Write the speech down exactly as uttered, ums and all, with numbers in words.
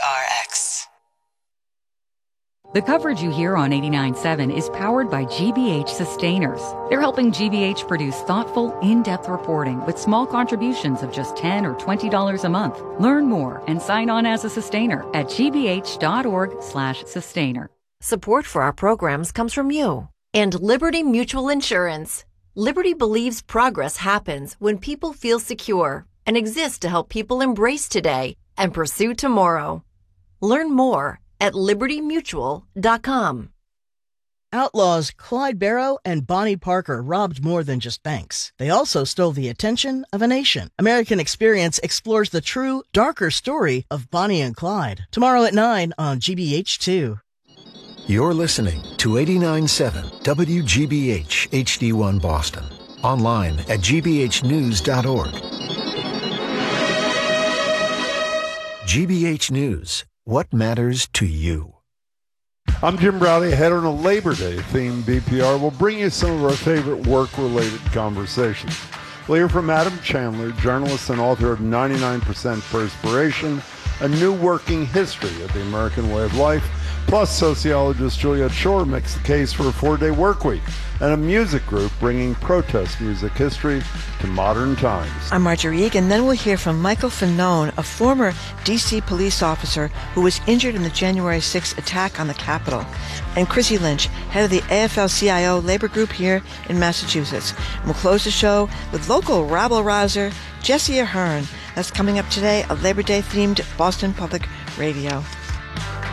R X. The coverage you hear on eighty-nine point seven is powered by G B H Sustainers. They're helping G B H produce thoughtful, in-depth reporting with small contributions of just ten dollars or twenty dollars a month. Learn more and sign on as a sustainer at gbh.org slash sustainer. Support for our programs comes from you and Liberty Mutual Insurance. Liberty believes progress happens when people feel secure and exists to help people embrace today and pursue tomorrow. Learn more at liberty mutual dot com. Outlaws Clyde Barrow and Bonnie Parker robbed more than just banks. They also stole the attention of a nation. American Experience explores the true, darker story of Bonnie and Clyde. Tomorrow at nine on G B H two. You're listening to eighty-nine point seven W G B H H D one Boston. Online at g b h news dot org. G B H News. What matters to you? I'm Jim Browdy. Ahead on a Labor Day themed B P R, we'll bring you some of our favorite work-related conversations. We'll hear from Adam Chandler, journalist and author of ninety-nine percent Perspiration, A New Working History of the American Way of Life. Plus, sociologist Juliet Schor makes the case for a four-day work week and a music group bringing protest music history to modern times. I'm Marjorie Egan. Then we'll hear from Michael Fanone, a former D C police officer who was injured in the January sixth attack on the Capitol, and Chrissy Lynch, head of the A F L C I O labor group here in Massachusetts. And we'll close the show with local rabble-rouser Jesse Ahern. That's coming up today, a Labor Day-themed Boston Public Radio.